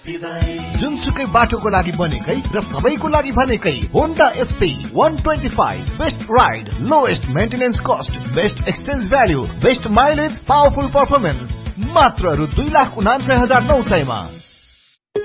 जुनसुकै बाटोको लागि बनेकै र सबैको लागि भनेकै Honda SP 125 best ride lowest maintenance cost best exchange value best mileage powerful performance मात्र रु 2,69,900 मा